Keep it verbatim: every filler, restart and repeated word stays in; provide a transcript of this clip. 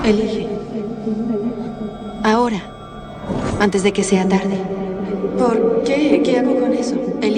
Elige. Ahora. Antes de que sea tarde. ¿Por qué? ¿Qué hago con eso? Elige.